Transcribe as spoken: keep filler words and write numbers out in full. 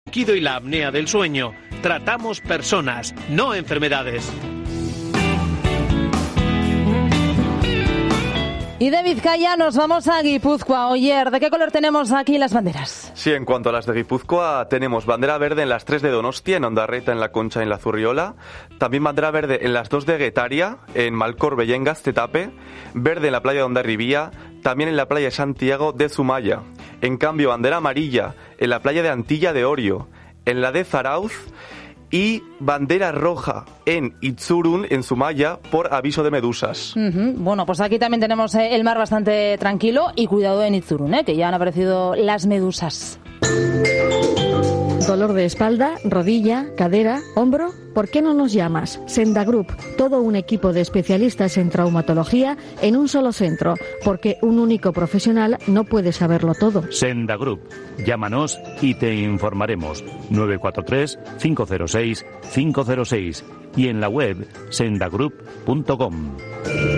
y la apnea del sueño. Tratamos personas, no enfermedades. Y de Vizcaya nos vamos a Guipúzcoa. Oyer, ¿de qué color tenemos aquí las banderas? Sí, en cuanto a las de Guipúzcoa, tenemos bandera verde en las tres de Donostia, en Ondarreta, en La Concha y en La Zurriola. También bandera verde en las dos de Guetaria, en Malcorbe y en Gaztetape. Verde en la playa de Hondarribía, también en la playa de Santiago de Zumaya. En cambio, bandera amarilla en la playa de Antilla de Orio, en la de Zarauz. Y bandera roja en Itzurun, en Zumaya, por aviso de medusas. Uh-huh. Bueno, pues aquí también tenemos eh, el mar bastante tranquilo y cuidado en Itzurun, eh, que ya han aparecido las medusas. Dolor de espalda, rodilla, cadera, hombro. ¿Por qué no nos llamas? Senda Group, todo un equipo de especialistas en traumatología en un solo centro, porque un único profesional no puede saberlo todo. Senda Group, llámanos y te informaremos. nueve cuatro tres, cinco cero seis, cinco cero seis y en la web sendagroup punto com.